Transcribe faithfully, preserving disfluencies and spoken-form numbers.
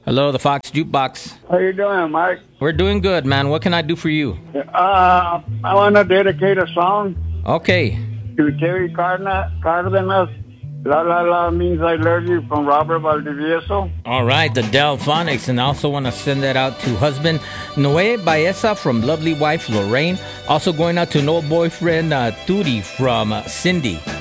Hello, the Fox Jukebox. How you doing, Mike? We're doing good, man. What can I do for you? Uh, I want to dedicate a song Okay. to Terry Cardenas. Cardenas. La La La means I love you from Robert Valdivieso. All right, the Delphonics. And I also want to send that out to husband Noé Baeza from lovely wife Lorraine. Also going out to an old boyfriend uh, Turi from uh, Cindy.